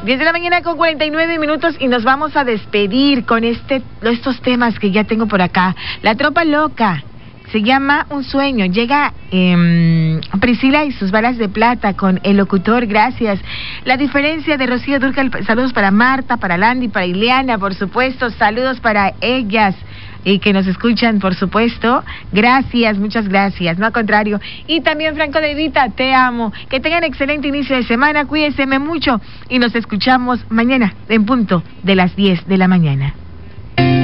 10 de la mañana con 49 minutos y nos vamos a despedir con estos temas que ya tengo por acá. La tropa loca. Se llama Un Sueño. Llega Priscila y sus balas de plata con el locutor. Gracias. La diferencia de Rocío Dúrcal. Saludos para Marta, para Landy, para Ileana, por supuesto. Saludos para ellas y que nos escuchan, por supuesto. Gracias, muchas gracias. No, al contrario. Y también Franco de Vita, te amo. Que tengan excelente inicio de semana. Cuídense mucho y nos escuchamos mañana en punto de las 10 de la mañana.